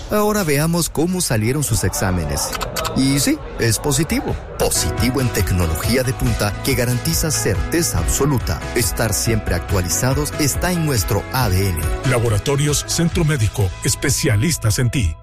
Ahora veamos cómo salieron sus exámenes. Y sí, es positivo. Positivo en tecnología de punta que garantiza certeza absoluta. Estar siempre actualizados está en nuestro ADN. Laboratorios Centro Médico, especialistas en ti.